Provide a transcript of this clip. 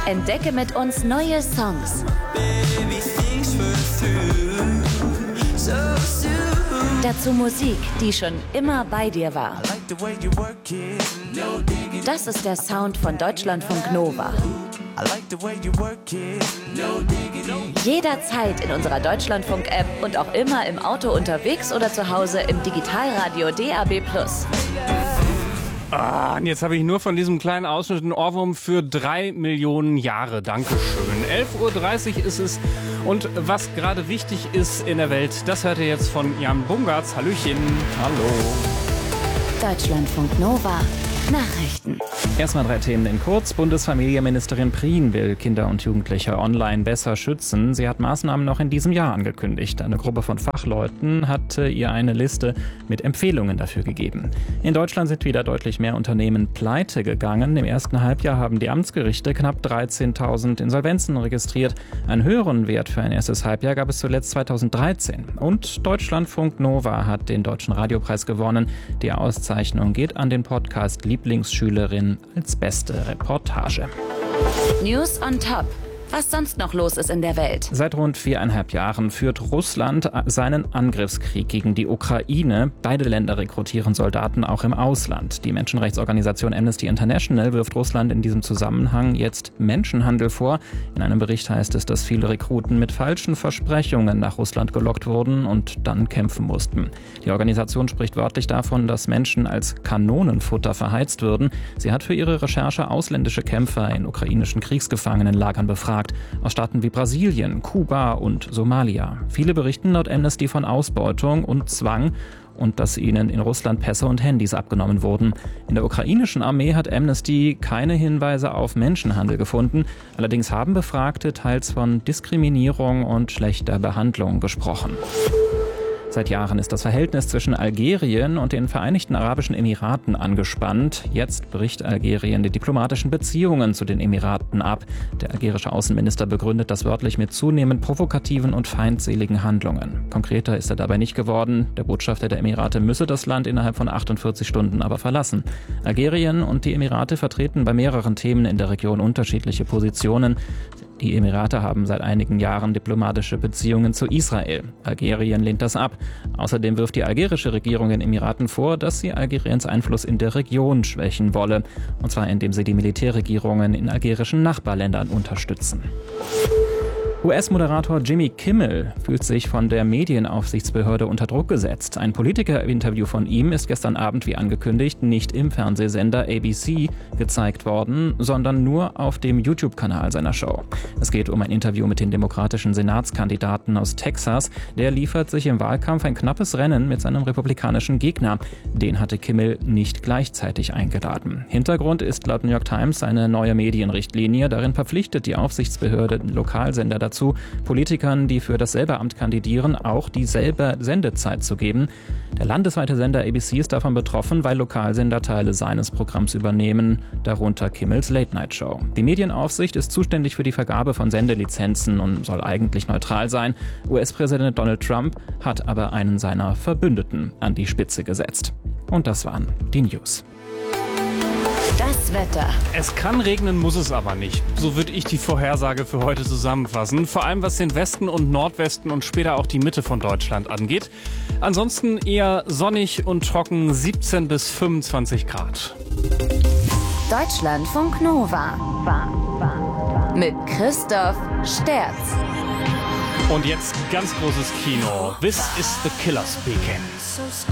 Entdecke mit uns neue Songs. Dazu Musik, die schon immer bei dir war. Das ist der Sound von Deutschlandfunk Nova. Jederzeit in unserer Deutschlandfunk-App und auch immer im Auto unterwegs oder zu Hause im Digitalradio DAB+. Und jetzt habe ich nur von diesem kleinen Ausschnitt einen Ohrwurm für 3 Millionen Jahre. Dankeschön. 11.30 Uhr ist es. Und was gerade wichtig ist in der Welt, das hört ihr jetzt von Jan Bungartz. Hallöchen. Hallo. Deutschlandfunk Nova. Nachrichten. Erstmal 3 Themen in kurz. Bundesfamilienministerin Prien will Kinder und Jugendliche online besser schützen. Sie hat Maßnahmen noch in diesem Jahr angekündigt. Eine Gruppe von Fachleuten hat ihr eine Liste mit Empfehlungen dafür gegeben. In Deutschland sind wieder deutlich mehr Unternehmen pleite gegangen. Im ersten Halbjahr haben die Amtsgerichte knapp 13.000 Insolvenzen registriert. Einen höheren Wert für ein erstes Halbjahr gab es zuletzt 2013. Und Deutschlandfunk Nova hat den Deutschen Radiopreis gewonnen. Die Auszeichnung geht an den Podcast Lieblingsschülerin als beste Reportage. News on Top. Was sonst noch los ist in der Welt. Seit rund 4,5 Jahren führt Russland seinen Angriffskrieg gegen die Ukraine. Beide Länder rekrutieren Soldaten auch im Ausland. Die Menschenrechtsorganisation Amnesty International wirft Russland in diesem Zusammenhang jetzt Menschenhandel vor. In einem Bericht heißt es, dass viele Rekruten mit falschen Versprechungen nach Russland gelockt wurden und dann kämpfen mussten. Die Organisation spricht wörtlich davon, dass Menschen als Kanonenfutter verheizt würden. Sie hat für ihre Recherche ausländische Kämpfer in ukrainischen Kriegsgefangenenlagern befragt. Aus Staaten wie Brasilien, Kuba und Somalia. Viele berichten laut Amnesty von Ausbeutung und Zwang und dass ihnen in Russland Pässe und Handys abgenommen wurden. In der ukrainischen Armee hat Amnesty keine Hinweise auf Menschenhandel gefunden. Allerdings haben Befragte teils von Diskriminierung und schlechter Behandlung gesprochen. Seit Jahren ist das Verhältnis zwischen Algerien und den Vereinigten Arabischen Emiraten angespannt. Jetzt bricht Algerien die diplomatischen Beziehungen zu den Emiraten ab. Der algerische Außenminister begründet das wörtlich mit zunehmend provokativen und feindseligen Handlungen. Konkreter ist er dabei nicht geworden. Der Botschafter der Emirate müsse das Land innerhalb von 48 Stunden aber verlassen. Algerien und die Emirate vertreten bei mehreren Themen in der Region unterschiedliche Positionen. Die Emirate haben seit einigen Jahren diplomatische Beziehungen zu Israel. Algerien lehnt das ab. Außerdem wirft die algerische Regierung den Emiraten vor, dass sie Algeriens Einfluss in der Region schwächen wolle. Und zwar indem sie die Militärregierungen in algerischen Nachbarländern unterstützen. US-Moderator Jimmy Kimmel fühlt sich von der Medienaufsichtsbehörde unter Druck gesetzt. Ein Politiker-Interview von ihm ist gestern Abend, wie angekündigt, nicht im Fernsehsender ABC gezeigt worden, sondern nur auf dem YouTube-Kanal seiner Show. Es geht um ein Interview mit den demokratischen Senatskandidaten aus Texas. Der liefert sich im Wahlkampf ein knappes Rennen mit seinem republikanischen Gegner. Den hatte Kimmel nicht gleichzeitig eingeladen. Hintergrund ist laut New York Times eine neue Medienrichtlinie. Darin verpflichtet die Aufsichtsbehörde Lokalsender dazu, Politikern, die für dasselbe Amt kandidieren, auch dieselbe Sendezeit zu geben. Der landesweite Sender ABC ist davon betroffen, weil Lokalsender Teile seines Programms übernehmen, darunter Kimmels Late-Night-Show. Die Medienaufsicht ist zuständig für die Vergabe von Sendelizenzen und soll eigentlich neutral sein. US-Präsident Donald Trump hat aber einen seiner Verbündeten an die Spitze gesetzt. Und das waren die News. Das Wetter. Es kann regnen, muss es aber nicht. So würde ich die Vorhersage für heute zusammenfassen. Vor allem was den Westen und Nordwesten und später auch die Mitte von Deutschland angeht. Ansonsten eher sonnig und trocken, 17 bis 25 Grad. Deutschlandfunk Nova. Mit Christoph Sterz. Und jetzt ganz großes Kino. This is the Killer Speaking.